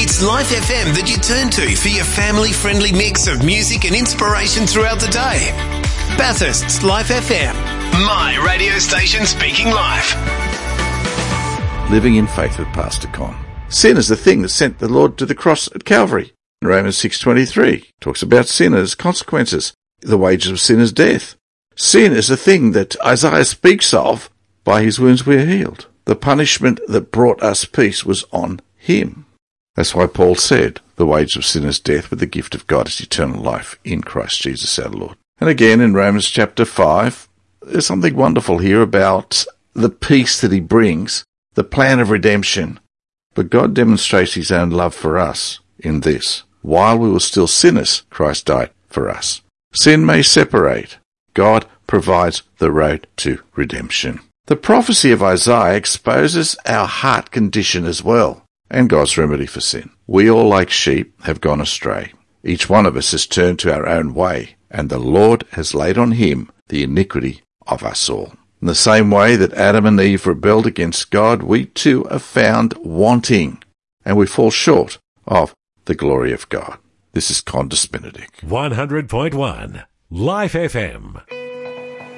It's Life FM that you turn to for your family-friendly mix of music and inspiration throughout the day. Bathurst's Life FM, my radio station speaking life. Living in faith with Pastor Con. Sin is the thing that sent the Lord to the cross at Calvary. Romans 6:23 talks about sin and its consequences. The wages of sin is death. Sin is the thing that Isaiah speaks of. By his wounds we are healed. The punishment that brought us peace was on him. That's why Paul said, the wage of sin is death, but the gift of God is eternal life in Christ Jesus our Lord. And again in Romans chapter 5, there's something wonderful here about the peace that he brings, the plan of redemption. But God demonstrates his own love for us in this. While we were still sinners, Christ died for us. Sin may separate. God provides the road to redemption. The prophecy of Isaiah exposes our heart condition as well, and God's remedy for sin. We all, like sheep, have gone astray. Each one of us has turned to our own way, and the Lord has laid on him the iniquity of us all. In the same way that Adam and Eve rebelled against God, we too are found wanting, and we fall short of the glory of God. This is Condis Benedict. 100.1 Life FM.